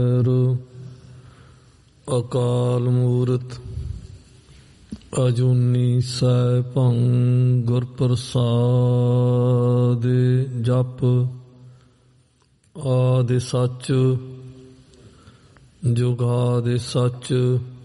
ਅਕਾਲ ਮੂਰਤ ਅਜੂਨੀ ਸੈਭੰ ਗੁਰ ਪ੍ਰਸਾਦਿ। ਜਪ ਆਦਿ ਸੱਚ ਜੁਗਾਦਿ ਸੱਚ